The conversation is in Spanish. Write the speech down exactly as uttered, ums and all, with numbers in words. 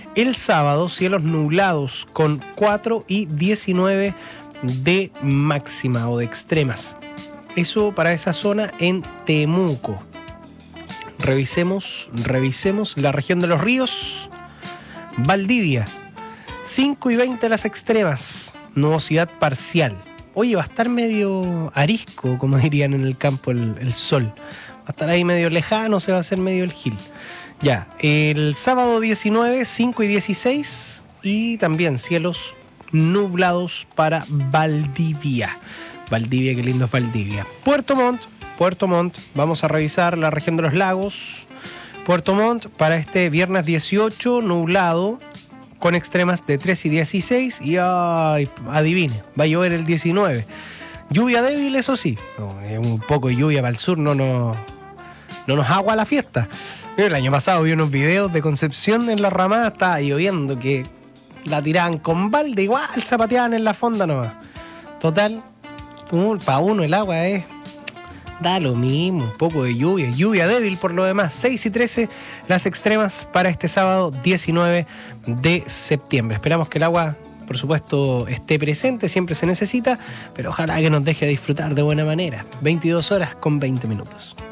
El sábado, cielos nublados con cuatro y diecinueve de máxima o de extremas. Eso para esa zona en Temuco. Revisemos, revisemos la región de los ríos. Valdivia, cinco y veinte las extremas, nubosidad parcial. Oye, va a estar medio arisco, como dirían en el campo, el, el sol. Va a estar ahí medio lejano, se va a hacer medio el gil. Ya, el sábado diecinueve, cinco y dieciséis, y también cielos nublados para Valdivia. Valdivia, qué lindo es Valdivia. Puerto Montt, Puerto Montt, vamos a revisar la región de los lagos. Puerto Montt para este viernes dieciocho, nublado, con extremas de tres y dieciséis, y ay, adivine, va a llover el diecinueve. Lluvia débil, eso sí, un poco de lluvia para el sur no, no, no nos agua la fiesta. El año pasado vi unos videos de Concepción en la Ramada, estaba lloviendo, que la tiraban con balde, igual zapateaban en la fonda nomás. Total, para uno el agua es... Da lo mismo, un poco de lluvia, lluvia débil por lo demás. seis y trece las extremas para este sábado diecinueve de septiembre. Esperamos que el agua, por supuesto, esté presente, siempre se necesita, pero ojalá que nos deje disfrutar de buena manera. veintidós horas con veinte minutos.